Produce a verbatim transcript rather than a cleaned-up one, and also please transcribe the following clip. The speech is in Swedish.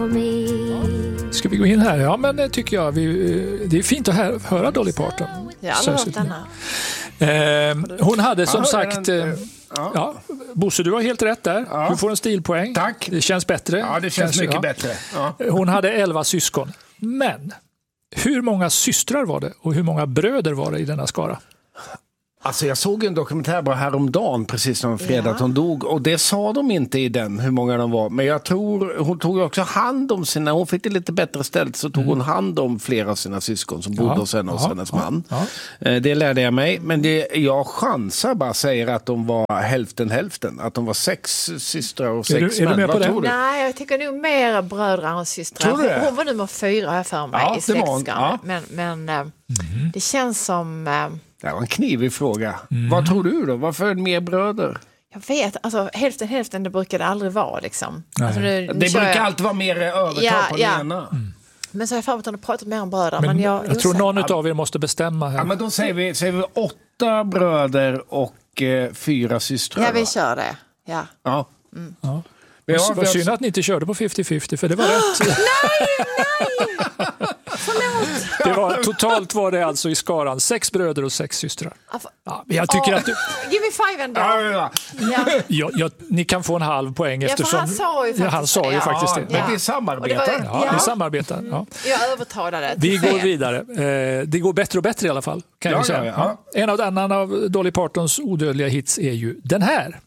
Ska vi gå in här? Ja, men det tycker jag. Vi, det är fint att hö- höra Dolly Parton. Ja, jag har hört denna. Eh, hon hade som Ja, sagt... den, Eh, ja. ja, Bosse, du har helt rätt där. Ja. Du får en stilpoäng. Tack. Det känns bättre. Ja, det känns Kanske, mycket ja. bättre. Ja. Hon hade elva syskon. Men hur många systrar var det och hur många bröder var det i denna skara? Alltså jag såg en dokumentär bara häromdagen precis som fredag att hon dog och det sa de inte i den hur många de var. Men jag tror hon tog också hand om sina, hon fick det lite bättre ställt så tog mm. hon hand om flera av sina syskon som bodde ja, hos henne och ja, hennes ja, man. Ja. Det lärde jag mig. Men det, jag chansar bara säger att de var hälften hälften. Att de var sex systrar och sex är du, är män. du med på Vad det? tror du? Nej, jag tycker nog mer bröder än systrar. Tror du det? Hon, hon var nummer fyra här för mig Ja, i det var hon. släktskaran. Ja. Men, men mm. det känns som... Eh, Det var en knivig fråga. Mm. Vad tror du då? Varför är det mer bröder? jag vet, alltså hälften hälften det brukar det aldrig vara liksom. Alltså, nu, nu Det kör brukar jag, alltid vara mer övertag Ja, på ja. den ena. Mm. Men så har jag för mig att hon har pratat mer om bröder. Men Men, jag, jag tror osäker. någon av er måste bestämma här. Ja, men då säger vi, säger vi åtta bröder och eh, fyra systrar. Ja, vi va? kör det. Ja. Ja. Mm. Ja. Vi har, Vad vi har, synd att ni inte körde på femtio femtio för det var rätt. Nej, nej! Förlåt! Det var, totalt var det alltså i skaran sex bröder och sex systrar. Ja, men jag tycker oh, att du, give me five ändå. ja, ja, Ja. ja, ja, ni kan få en halv poäng Ja, för eftersom han sa ju faktiskt, ja, han sa ju ja, faktiskt ja, det. men Ja. vi Och samarbetar. det var- Ja, Ja. vi samarbetar. Ja. Jag övertalade. Vi till går fel. vidare. Eh, det går bättre och bättre i alla fall. Kan Ja, jag säga. ja, ja. En av annan av Dolly Partons odödliga hits är ju den här.